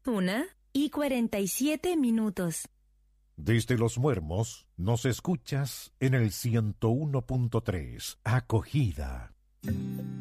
1:47. Desde Los Muermos nos escuchas en el 101.3. Acogida.